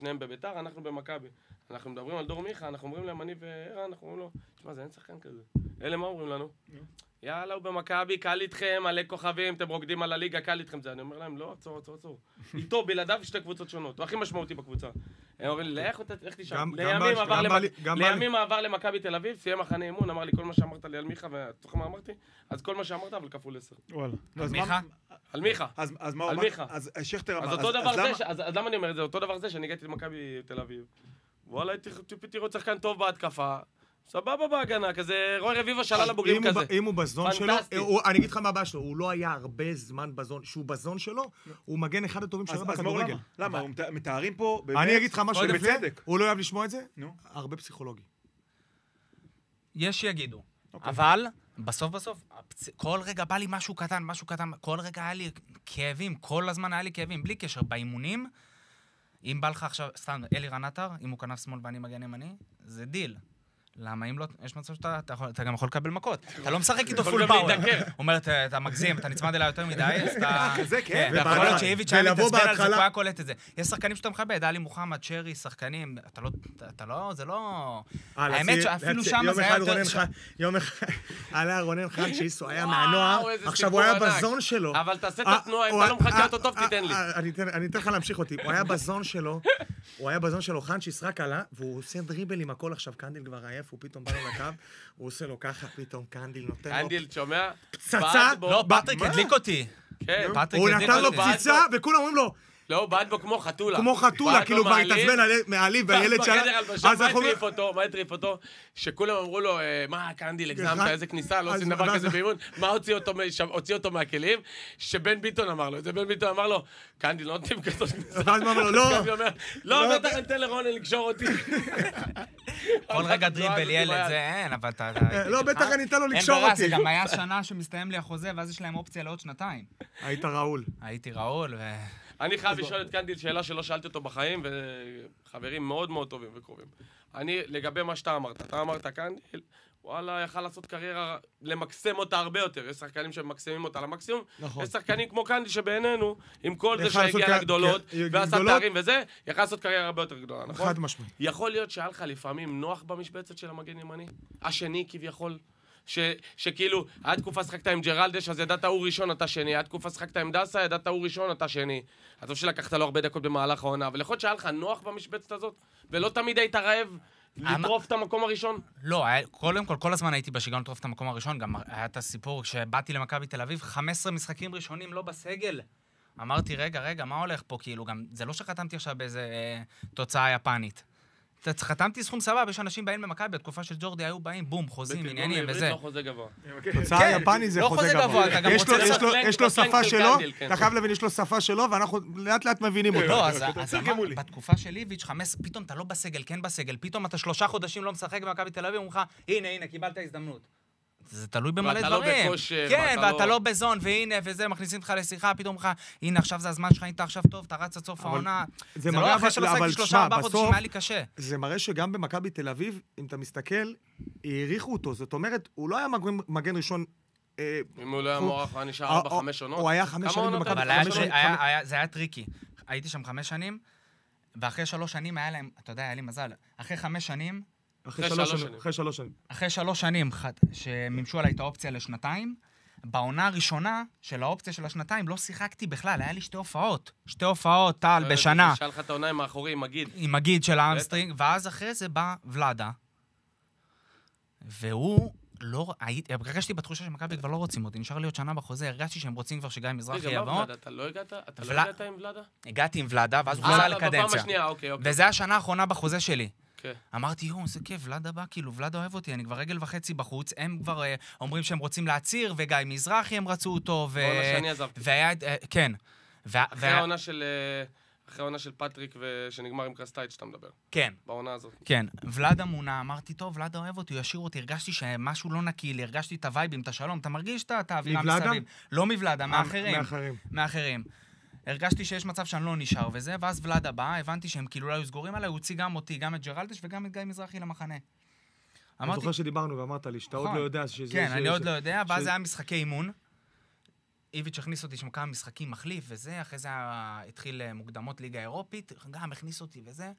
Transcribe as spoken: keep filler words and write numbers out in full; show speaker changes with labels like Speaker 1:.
Speaker 1: שניהם בביתר, אנחנו במכבי. אנחנו מדברים על דור מיכה, אנחנו אומרים להם, אני וערן, אנחנו אומרים לו, תשמע, זה אין שחקן כזה. אלה מה אומרים לנו? יאללה, הוא במכבי, קל איתכם, עלי כוכבים, אתם רוקדים על הליגה, קל איתכם זה. אני אומר להם, לא, עצור, עצור, עצור. איתו, בלעדיו, שתי קבוצות שונות. הוא הכי משמעותי בקבוצה. הם אומרים לי, לך תשאל. לימים עבר למכבי תל אביב, סיים מחנה אימון, אמר לי כל מה שאמרת לי על מיכה, ותוך מה אמרתי? אז כל מה שאמרת, אבל כפול עשר.
Speaker 2: וואלה.
Speaker 3: על מיכה?
Speaker 1: על מיכה.
Speaker 3: אז מה
Speaker 1: על מיכה.
Speaker 3: אז שכטר אמר.
Speaker 1: אז אותו דבר זה, אז למה אני אומר את זה? אותו דבר זה שאני הגעתי למכבי תל אביב. וואלה, טיפי תראו שחקן טוב בהתקפה. סבבה בהגנה, כזה רוי רביבה שלה לבוגרים כזה.
Speaker 2: אם הוא בזון שלו, אני אגיד לך מה הבעיה שלו, הוא לא היה הרבה זמן בזון, שהוא בזון שלו, הוא מגן אחד הטובים שלו בכדורגל.
Speaker 3: למה? הוא מתארים פה באמת...
Speaker 2: אני אגיד לך משהו
Speaker 3: בצדק.
Speaker 2: הוא לא אוהב לשמוע את זה? הרבה פסיכולוגי.
Speaker 4: יש שיגידו. אבל, בסוף בסוף, כל רגע בא לי משהו קטן, משהו קטן, כל רגע היה לי כאבים, כל הזמן היה לי כאבים, בלי קשר, באימונים, אם בא לך עכשיו, סתם, אלי רנטר, אם הוא כנף שמאל ואני מגן ימני, זה דיל. למה אם לא, יש מצב שאתה אתה גם יכול לקבל מכות. אתה לא משחק איתו פול פאוור. הוא אומר, אתה מגזים, אתה נצמד אליי יותר מדי, אז אתה...
Speaker 3: זה כן.
Speaker 4: יכול להיות שאיביץ' היה מתעצבן על זה, הוא היה קולט את זה. יש שחקנים שאתה מכבד, עלי מוחמד, שרי, שחקנים, אתה לא, זה לא... האמת שאפילו שם זה היה יותר...
Speaker 2: יום אחד, עלה רונן חן שיסו, היה מהנוער, עכשיו הוא היה בזון שלו.
Speaker 1: אבל תעשה את התנועה, אם אתה לא מחכה אותו טוב, תיתן לי.
Speaker 2: אני אתן לך להמשיך אותי. הוא היה בזון שלו, הוא היה בזון שלו, חן שיסרק עלה, והוא עושה דריבל עם הכל עכשיו, קנדיל כבר עייף, הוא פתאום בא לו לקו, הוא עושה לו ככה, פתאום קנדיל נותן לו...
Speaker 1: קנדיל, שומע?
Speaker 2: פצצה!
Speaker 4: לא, פטריק הדליק אותי.
Speaker 1: כן.
Speaker 2: הוא נתן לו פציצה, וכולם אומרים לו...
Speaker 1: לא, הוא בעט בו כמו חתולה.
Speaker 2: כמו חתולה, כאילו כבר התעצבן מעליב, והילד שלה...
Speaker 1: אז מה הטריף אותו? מה הטריף אותו? שכולם אמרו לו, מה, קנדיל, הגזמת, איזה כניסה, לא עושים דבר כזה באימון. מה הוציא אותו מהכלים? שבן ביטון אמר לו. זה בן ביטון אמר לו, קנדיל, לא נותנים כזאת כניסה.
Speaker 2: ואז מה אמר לו, לא.
Speaker 1: לא, בטח אני אתן לרונן לקשור אותי.
Speaker 4: כל רגע דריבל ילד, זה אין, אבל אתה...
Speaker 2: לא, בטח אני אתן לו לקשור אותי.
Speaker 4: אין ברירה, זה גם היה שנה שמסתיים לי החוזה, ואז יש להם אופציה לעוד שנתיים.
Speaker 2: היית ראול.
Speaker 4: הייתי ראול, ו...
Speaker 1: אני חייב לשאול את קנדיל שאלה שלא שאלתי אותו בחיים, וחברים מאוד מאוד טובים וקרובים. אני, לגבי מה שאתה אמרת, אתה אמרת קנדיל, וואלה, יכל לעשות קריירה, למקסם אותה הרבה יותר. יש שחקנים שמקסמים אותה למקסימום. יש שחקנים כמו קנדיל שבעינינו, עם כל זה שהגיע לגדולות, ועשה תארים וזה, יכל לעשות קריירה הרבה יותר גדולה, נכון?
Speaker 2: חד משמעי.
Speaker 1: יכול להיות שהיה לך לפעמים נוח במשבצת של המגן ימני? השני כביכול? שכאילו, היה תקופה שחקת עם ג'רלדש, אז ידעת הוא ראשון, אתה שני. היה תקופה שחקת עם דסה, ידעת הוא ראשון, אתה שני. אז טוב שלקחת לו הרבה דקות במהלך העונה, אבל יכול להיות שהיה לך נוח במשבצת הזאת, ולא תמיד היית רעב לטרוף את המקום הראשון?
Speaker 4: לא, קודם כל, כל הזמן הייתי בשיגעון לטרוף את המקום הראשון, גם היה את הסיפור, כשבאתי למכבי תל אביב, חמישה עשר משחקים ראשונים לא בסגל. אמרתי, רגע, רגע, מה הולך פה? כאילו, גם, זה לא שחתמתי עכשיו באיזה תוצאה יפנית. חתמתי סכום סבבה, יש אנשים באים במכבי, בתקופה של ג'ורדי היו באים, בום, חוזים, עניינים וזה.
Speaker 1: לא חוזה גבוה.
Speaker 2: תוצאה יפנית זה חוזה גבוה. יש לו שפה שלו, אתה חייב להבין, יש לו שפה שלו, ואנחנו לאט לאט מבינים אותו.
Speaker 4: לא, אז בתקופה של איביץ' חמש, פתאום אתה לא בסגל, כן בסגל, פתאום אתה שלושה חודשים לא משחק במכבי תל אביב, אומרים לך, הנה, הנה, קיבלת הזדמנות. זה תלוי במלא דברים. כן, ואתה לא בזון, והנה, וזה, מכניסים אותך לשיחה, פתאום לך, הנה, עכשיו זה הזמן שלך, אתה עכשיו טוב, אתה רץ עד סוף העונה. זה לא אחרי שלא עסקתי שלושה, ארבעה חודשים, היה לי קשה.
Speaker 2: זה מראה שגם במכבי תל אביב, אם אתה מסתכל, העריכו אותו. זאת אומרת, הוא לא היה מגן ראשון...
Speaker 1: אם הוא לא היה מוערך, היה נשאר ארבע, חמש עונות.
Speaker 2: הוא היה חמש שנים במכבי.
Speaker 4: זה היה טריקי. הייתי שם חמש שנים, ואחרי שלוש שנים היה להם, אתה יודע, היה לי מזל. אחרי חמש שנים,
Speaker 2: אחרי שלוש שנים. אחרי שלוש שנים.
Speaker 4: אחרי שלוש שנים שמימשו עליי את האופציה לשנתיים, בעונה הראשונה של האופציה של השנתיים לא שיחקתי בכלל, היה לי שתי הופעות. שתי הופעות, טל, בשנה.
Speaker 1: שאל לך את העונה עם האחורי, עם מגיד.
Speaker 4: עם מגיד של האמסטרינג, ואז אחרי זה בא ולדה. והוא לא... הרגשתי בתחושה שמכבי כבר לא רוצים אותי, נשאר לי עוד שנה בחוזה, הרגשתי שהם רוצים כבר שגיא מזרחי יבוא.
Speaker 1: אתה לא הגעת? אתה לא הגעת עם ולדה?
Speaker 4: הגעתי עם ולדה, ואז הוא חזר לקדנציה.
Speaker 1: אוקיי, אוקיי.
Speaker 4: וזה השנה האחרונה בחוזה שלי.
Speaker 1: Okay.
Speaker 4: אמרתי, יום, זה כיף, ולדה בא, כאילו, ולדה אוהב אותי, אני כבר רגל וחצי בחוץ, הם כבר uh, אומרים שהם רוצים להציר, וגיא מזרחי הם רצו אותו, ו...
Speaker 1: בעונה שאני עזבתי.
Speaker 4: והיה, uh, כן.
Speaker 1: ו... אחרי וה... העונה של... אחרי העונה של פטריק, ושנגמר עם קרסטייט שאתה מדבר.
Speaker 4: כן.
Speaker 1: בעונה הזאת.
Speaker 4: כן. ולדה מונה, אמרתי, טוב, ולדה אוהב אותי, הוא ישאיר אותי, הרגשתי שמשהו לא נקי לי, הרגשתי את הווייבים, את השלום, אתה מרגיש את האווירה מסביב. לא מוולדה, מאחרים.
Speaker 2: מאחרים.
Speaker 4: מאחרים. הרגשתי שיש מצב שאני לא נשאר וזה, ואז ולדה בא, הבנתי שהם כאילו לא היו סגורים עליי, הוא הוציא גם אותי, גם את ג'רלדש וגם את גיא מזרחי למחנה.
Speaker 2: אני זוכר שדיברנו ואמרת לי, שאתה עוד לא יודע שזה...
Speaker 4: כן, אני עוד לא יודע, ואז היה משחקי אימון. איביץ' הכניס אותי שם כמה משחקים מחליף וזה, אחרי זה התחיל מוקדמות ליגה אירופית, גם הכניס אותי וזה.